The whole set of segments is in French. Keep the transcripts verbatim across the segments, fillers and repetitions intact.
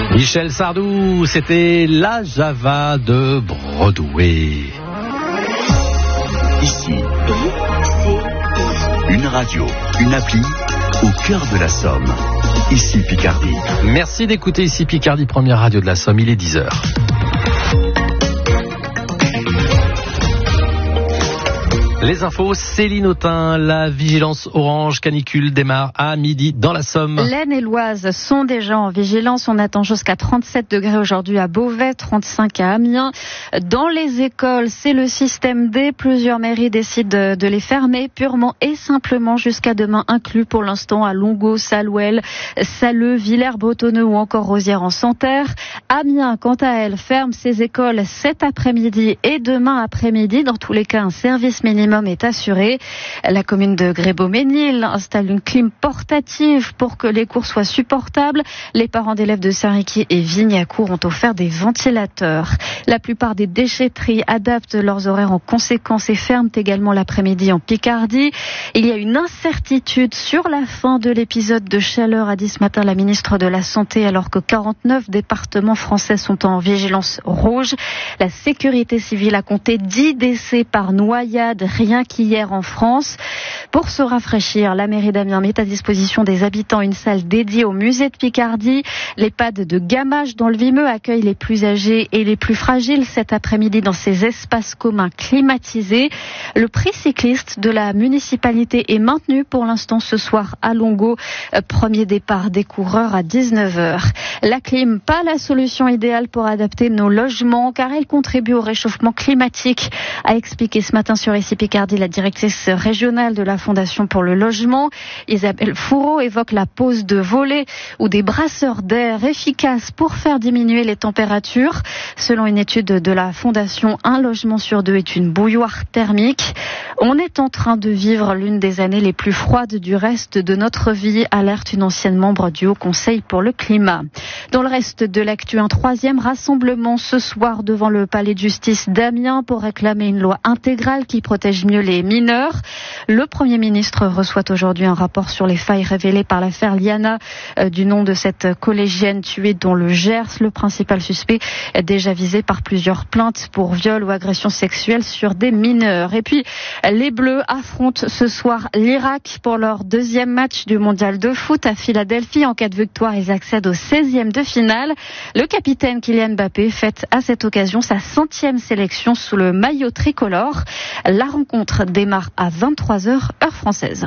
Michel Sardou, c'était la Java de Broadway. Ici, une radio, une appli au cœur de la Somme. Ici Picardie. Merci d'écouter Ici Picardie, première radio de la Somme, il est dix heures. Les infos, Céline Autain, la vigilance orange canicule démarre à midi dans la Somme. L'Aisne et l'Oise sont déjà en vigilance. On attend jusqu'à trente-sept degrés aujourd'hui à Beauvais, trente-cinq à Amiens. Dans les écoles, c'est le système D. Plusieurs mairies décident de, de les fermer purement et simplement jusqu'à demain inclus pour l'instant à Longo, Salouel, Salleux, Villers-Bretonneux ou encore Rosières-en-Santerre. Amiens, quant à elle, ferme ses écoles cet après-midi et demain après-midi. Dans tous les cas, un service minimum est assuré. La commune de Grébomesnil installe une clim portative pour que les cours soient supportables. Les parents d'élèves de Saint-Riquier et Vignacourt ont offert des ventilateurs. La plupart des déchetteries adaptent leurs horaires en conséquence et ferment également l'après-midi en Picardie. Il y a une incertitude sur la fin de l'épisode de chaleur, a dit ce matin la ministre de la Santé, alors que quarante-neuf départements français sont en vigilance rouge. La sécurité civile a compté dix décès par noyade rien qu'hier en France. Pour se rafraîchir, la mairie d'Amiens met à disposition des habitants une salle dédiée au musée de Picardie. L'EHPAD de Gamache dans le Vimeux accueille les plus âgés et les plus fragiles cet après-midi dans ces espaces communs climatisés. Le prix cycliste de la municipalité est maintenu pour l'instant ce soir à Longo. Premier départ des coureurs à dix-neuf heures. La clim, pas la solution idéale pour adapter nos logements car elle contribue au réchauffement climatique, a expliqué ce matin sur Ici Picardie la directrice régionale de la Fondation pour le logement. Isabelle Fourreau évoque la pose de volets ou des brasseurs d'air efficaces pour faire diminuer les températures. Selon une étude de la Fondation, un logement sur deux est une bouilloire thermique. On est en train de vivre l'une des années les plus froides du reste de notre vie, alerte une ancienne membre du Haut Conseil pour le climat. Dans le reste de l'actu, un troisième rassemblement ce soir devant le palais de justice d'Amiens pour réclamer une loi intégrale qui protège mieux les mineurs. Le Premier ministre reçoit aujourd'hui un rapport sur les failles révélées par l'affaire Liana, euh, du nom de cette collégienne tuée dans le Gers. Le principal suspect est déjà visé par plusieurs plaintes pour viol ou agression sexuelle sur des mineurs. Et puis, les Bleus affrontent ce soir l'Irak pour leur deuxième match du mondial de foot à Philadelphie. En cas de victoire, ils accèdent au seizième de finale. Le capitaine Kylian Mbappé fête à cette occasion sa centième sélection sous le maillot tricolore. La rencontre démarre à vingt-trois heures, heure française.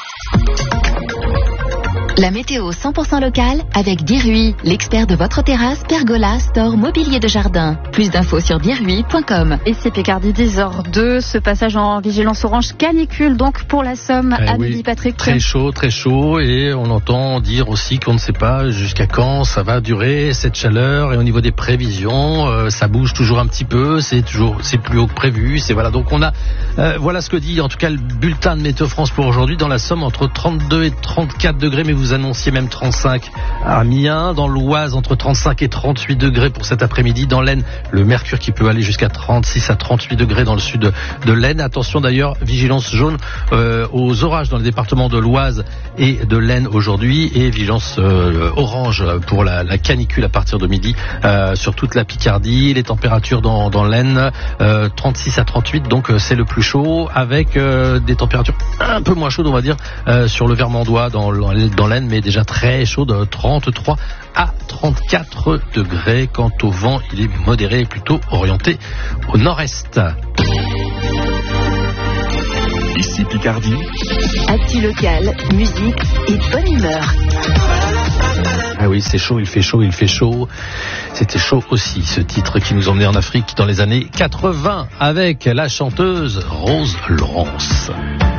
La météo cent pour cent locale avec Dirui, l'expert de votre terrasse, pergola, store, mobilier de jardin. Plus d'infos sur dirui point com. Ici Picardie, dix heures deux, ce passage en vigilance orange canicule donc pour la Somme eh à oui, midi, Patrick. Très chaud, très chaud, et on entend dire aussi qu'on ne sait pas jusqu'à quand ça va durer cette chaleur. Et au niveau des prévisions, euh, ça bouge toujours un petit peu, c'est toujours c'est plus haut que prévu. C'est voilà, donc on a euh, voilà ce que dit en tout cas le bulletin de Météo France pour aujourd'hui. Dans la Somme entre trente-deux et trente-quatre degrés, mais vous annonciez même trente-cinq à Amiens. Dans l'Oise entre trente-cinq et trente-huit degrés pour cet après-midi. Dans l'Aisne, le mercure qui peut aller jusqu'à trente-six à trente-huit degrés dans le sud de l'Aisne. Attention d'ailleurs, vigilance jaune euh, aux orages dans les départements de l'Oise et de l'Aisne aujourd'hui, et vigilance euh, orange pour la, la canicule à partir de midi euh, sur toute la Picardie. Les températures dans, dans l'Aisne, euh, trente-six à trente-huit, donc euh, c'est le plus chaud, avec euh, des températures un peu moins chaudes on va dire euh, sur le Vermandois dans, dans l'Aisne, mais déjà très chaud de trente-trois à trente-quatre degrés. Quant au vent, il est modéré, plutôt orienté au nord-est. Ici Picardie. Actu locale, musique et bonne humeur. Ah oui, c'est chaud, il fait chaud, il fait chaud. C'était chaud aussi, ce titre qui nous emmenait en Afrique dans les années quatre-vingts avec la chanteuse Rose Laurence.